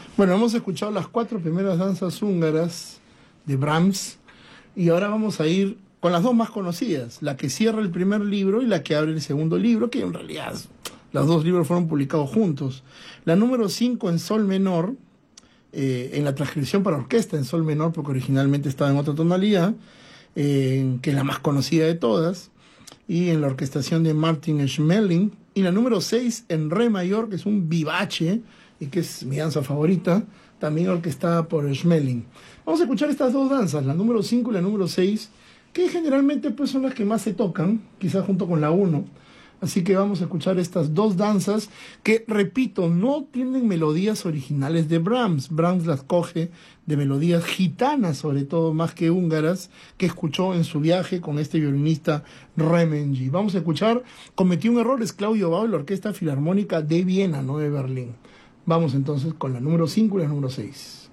Bueno, hemos escuchado las 4 primeras danzas húngaras de Brahms y ahora vamos a ir con las 2 más conocidas, la que cierra el primer libro y la que abre el segundo libro, que en realidad los 2 libros fueron publicados juntos. La número 5 en sol menor, en la transcripción para orquesta en sol menor, porque originalmente estaba en otra tonalidad, que es la más conocida de todas, y en la orquestación de Martin Schmeling. Y la número 6 en re mayor, que es un vivace, y que es mi danza favorita, también orquestada por Schmeling. Vamos a escuchar estas 2 danzas, la número 5 y la número 6, que generalmente pues son las que más se tocan, quizás junto con la 1. Así que vamos a escuchar estas 2 danzas que, repito, no tienen melodías originales de Brahms. Brahms las coge de melodías gitanas, sobre todo, más que húngaras, que escuchó en su viaje con este violinista Remenyi. Vamos a escuchar Cometió un error, es Claudio Bao, la Orquesta Filarmónica de Viena, no de Berlín. Vamos entonces con la número 5 y la número 6.